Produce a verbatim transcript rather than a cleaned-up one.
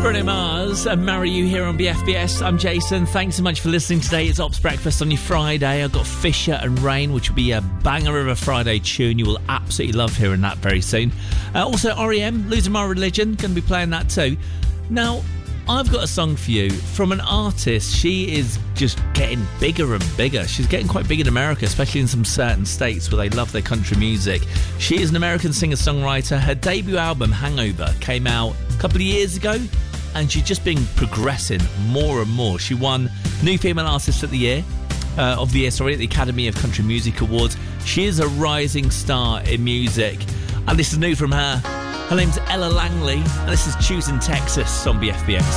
Bruno Mars and Marry You here on B F B S. I'm Jason. Thanks so much for listening today. It's Ops Breakfast on your Friday. I've got Fisher and Rain, which will be a banger of a Friday tune. You will absolutely love hearing that very soon. Uh, also, R E M, Losing My Religion, going to be playing that too. Now, I've got a song for you from an artist. She is just getting bigger and bigger. She's getting quite big in America, especially in some certain states where they love their country music. She is an American singer-songwriter. Her debut album, Hangover, came out a couple of years ago, and she's just been progressing more and more. She won New Female Artist of the Year, uh, of the Year, sorry, at the Academy of Country Music Awards. She is a rising star in music, and this is new from her. Her name's Ella Langley, and this is Choosing Texas on B F B S.